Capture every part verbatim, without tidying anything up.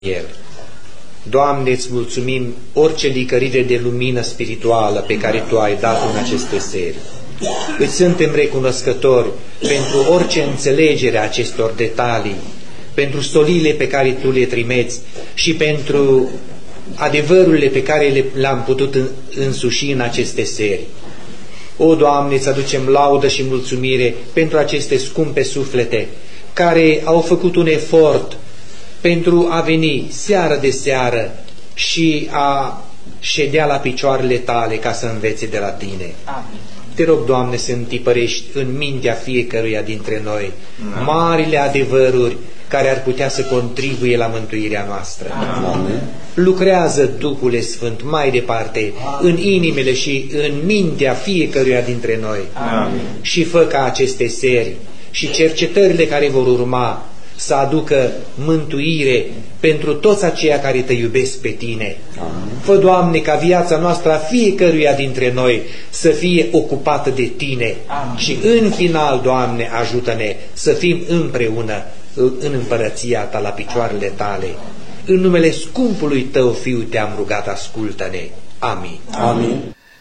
El. Doamne, îți mulțumim orice licărire de lumină spirituală pe care Tu ai dat în aceste seri. Îți suntem recunoscători pentru orice înțelegere a acestor detalii, pentru solile pe care Tu le trimeți și pentru adevărurile pe care le-am putut însuși în aceste seri. O, Doamne, îți aducem laudă și mulțumire pentru aceste scumpe suflete care au făcut un efort pentru a veni seară de seară și a ședea la picioarele Tale ca să învețe de la Tine. Amin. Te rog, Doamne, să întipărești în mintea fiecăruia dintre noi marile adevăruri care ar putea să contribuie la mântuirea noastră. Amin. Lucrează, Duhule Sfânt, mai departe în inimile și în mintea fiecăruia dintre noi. Amin. Și fă ca aceste seri și cercetările care vor urma să aducă mântuire pentru toți aceia care Te iubesc pe Tine. Amin. Fă, Doamne, ca viața noastră a fiecăruia dintre noi să fie ocupată de Tine. Amin. Și în final, Doamne, ajută-ne să fim împreună în împărăția Ta, la picioarele Tale. În numele scumpului Tău Fiu Te-am rugat, ascultă-ne. Amin. Amin.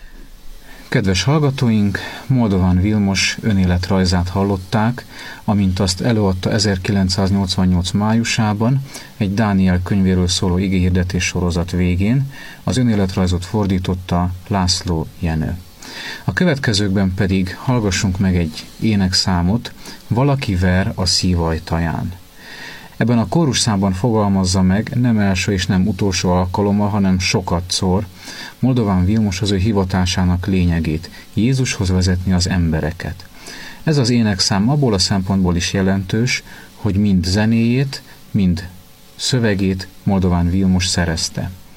Kedves hallgatóink, Moldován Vilmos önéletrajzát hallották, amint azt előadta ezerkilencszáznyolcvannyolc májusában egy Dániel könyvéről szóló igéhirdetés sorozat végén. Az önéletrajzot fordította László Jenő. A következőkben pedig hallgassunk meg egy énekszámot, Valaki ver a szív ajtaján. Ebben a kórusszámban fogalmazza meg nem első és nem utolsó alkalommal, hanem sokatszor Moldován Vilmos az ő hivatásának lényegét, Jézushoz vezetni az embereket. Ez az énekszám abból a szempontból is jelentős, hogy mind zenéjét, mind szövegét Moldován Vilmos szerezte.